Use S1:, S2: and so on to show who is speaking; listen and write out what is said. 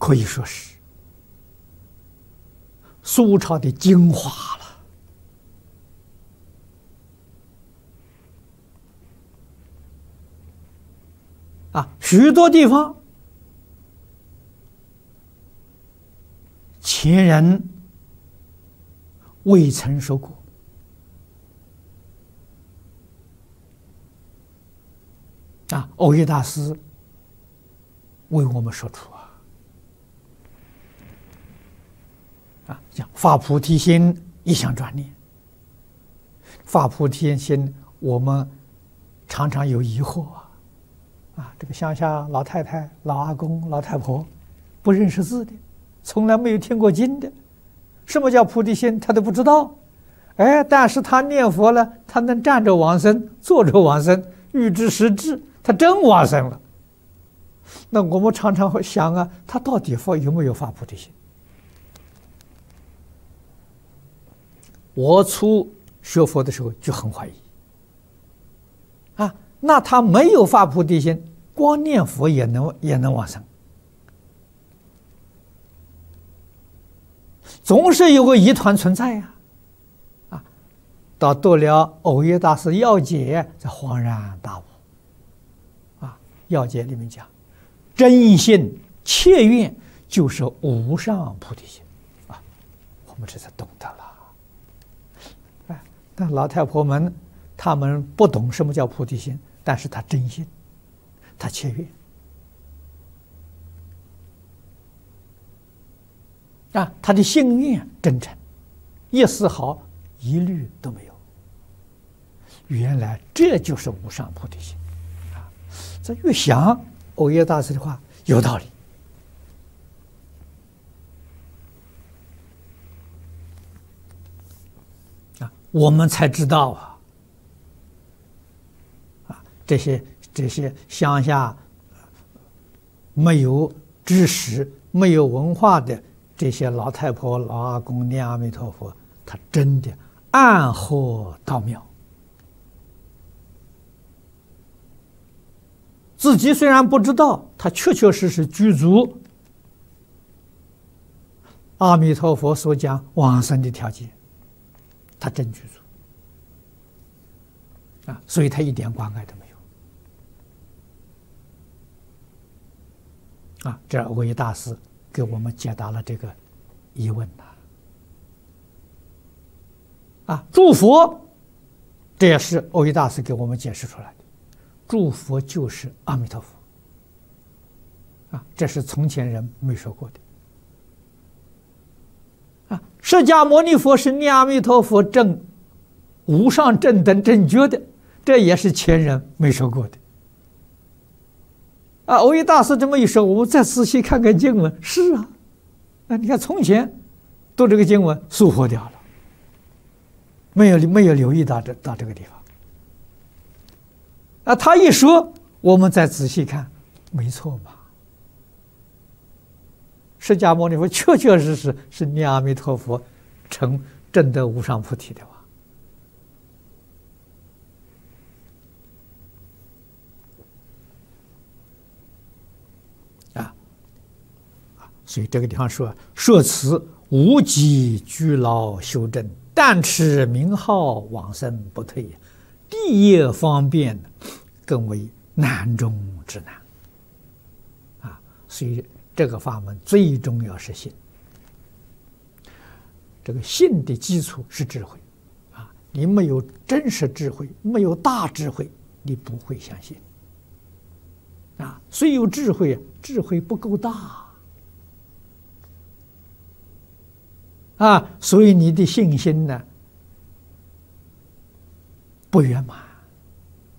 S1: 可以说是苏朝的精华了。许多地方前人未曾说过，耦益大师为我们说出像发菩提心，一向专念。发菩提心，我们常常有疑惑这个乡下老太太、老阿公、老太婆，不认识字的，从来没有听过经的，什么叫菩提心，他都不知道。但是他念佛了，他能站着往生，坐着往生，欲知实质，他真往生了。那我们常常会想他到底有没有发菩提心？我初学佛的时候就很怀疑那他没有发菩提心，光念佛也能往生，总是有个疑团存在到读了耦益大师要解，才恍然大悟要解里面讲，真心切愿就是无上菩提心我们这才懂得了。但老太婆们他们不懂什么叫菩提心，但是他真心，他切愿他的心愿真诚，一丝毫疑虑都没有。原来这就是无上菩提心这越想耦益大师的话有道理我们才知道这些乡下没有知识、没有文化的这些老太婆、老阿公念阿弥陀佛，他真的暗合道妙。自己虽然不知道，他确确实实具足阿弥陀佛所讲往生的条件，他真具足所以他一点关爱都没有这耦益大师给我们解答了这个疑问诸佛，这也是耦益大师给我们解释出来的。诸佛就是阿弥陀佛这是从前人没说过的释迦牟尼佛是念阿弥陀佛证无上正等正觉的，这也是前人没说过的耦益大师这么一说，我们再仔细看看经文，是你看从前读这个经文疏忽掉了，没有留意到这个地方他一说，我们再仔细看，没错嘛。释迦牟尼佛确确实实是念阿弥陀佛成证得无上菩提的所以这个地方说，说此无极居牢修正，但持名号往生不退，地业方便，更为难中之难所以这个法门最重要是信。这个信的基础是智慧你没有真实智慧，没有大智慧，你不会相信虽有智慧，智慧不够大所以你的信心呢不圆满